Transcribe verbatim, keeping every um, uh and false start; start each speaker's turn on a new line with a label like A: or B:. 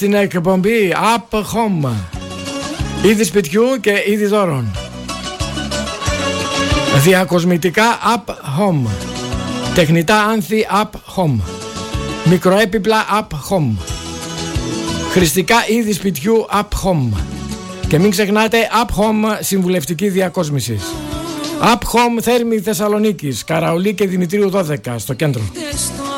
A: Στην εκπομπή Up Home. Είδη σπιτιού και είδη δώρων. Διακοσμητικά Up Home. Τεχνητά άνθη Up Home. Μικροέπιπλα Up Home. Χρηστικά είδη σπιτιού Up Home. Και μην ξεχνάτε Up Home συμβουλευτική διακόσμηση. Up Home Θέρμη Θεσσαλονίκης, Καραολί και Δημητρίου δώδεκα στο κέντρο.